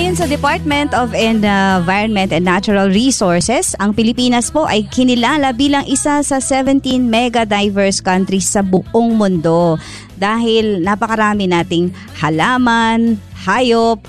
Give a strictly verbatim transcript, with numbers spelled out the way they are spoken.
Ayon sa Department of Environment and Natural Resources, ang Pilipinas po ay kinilala bilang isa sa seventeen mega diverse countries sa buong mundo dahil napakarami nating halaman, hayop,